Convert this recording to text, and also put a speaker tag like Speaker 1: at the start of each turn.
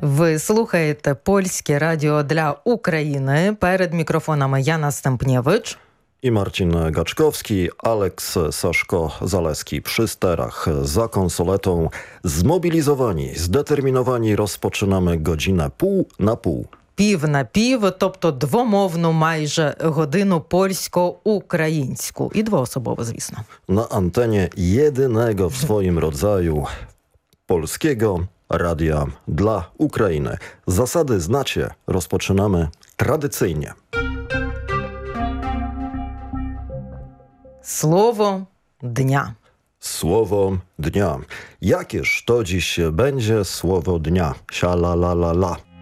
Speaker 1: Ви слухаєте Польське радіо для України. Перед мікрофонами Jana Stępniewicz
Speaker 2: i Marcin Gaczkowski, Aleks Saszko-Zaleski przy sterach za konsoletą. Zmobilizowani, zdeterminowani rozpoczynamy godzinę pół na pół.
Speaker 1: Пів на пів, тобто двомовну майже годину польсько-українську. І двоособово, звісно.
Speaker 2: Na antenie jedynego w swoim rodzaju polskiego radia dla Ukrainy. Zasady znacie, rozpoczynamy tradycyjnie.
Speaker 1: Słowo dnia.
Speaker 2: Słowo dnia. Jakież to dziś będzie słowo dnia? Sia la la la la.